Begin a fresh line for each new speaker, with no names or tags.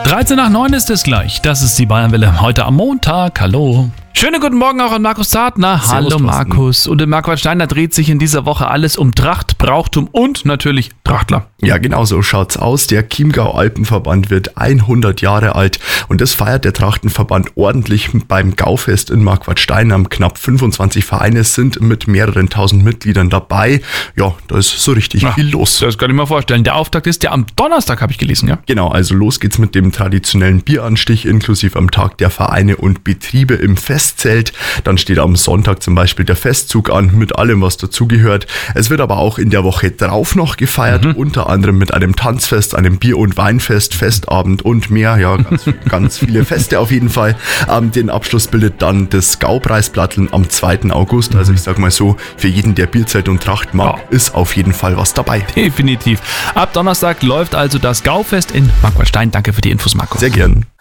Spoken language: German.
13 nach 9 ist es gleich. Das ist die Bayernwelle heute am Montag. Hallo. Schönen guten Morgen auch an Markus Zartner. Hallo Markus. Und in Marquardt Steiner dreht sich in dieser Woche alles um Tracht, Brauchtum und natürlich Trachtler.
Ja, genau so schaut's aus. Der Chiemgau Alpenverband wird 100 Jahre alt und das feiert der Trachtenverband ordentlich beim Gaufest in Marquardt Steiner. Knapp 25 Vereine sind mit mehreren tausend Mitgliedern dabei. Ja, da ist so richtig viel los.
Das kann ich mir vorstellen. Der Auftakt ist ja am Donnerstag, habe ich gelesen, ja?
Genau, also los geht's mit dem traditionellen Bieranstich inklusive am Tag der Vereine und Betriebe im Festzelt. Dann steht am Sonntag zum Beispiel der Festzug an mit allem, was dazugehört. Es wird aber auch in der Woche drauf noch gefeiert, unter anderem mit einem Tanzfest, einem Bier- und Weinfest, Festabend und mehr. Ja, ganz viele Feste auf jeden Fall. Den Abschluss bildet dann das Gaupreisplattl am 2. August. Also ich sag mal so, für jeden, der Bierzelt und Tracht mag, ist auf jeden Fall was dabei.
Definitiv. Ab Donnerstag läuft also das Gaufest in Marquardt Stein. Danke für die Infos, Markus.
Sehr gern.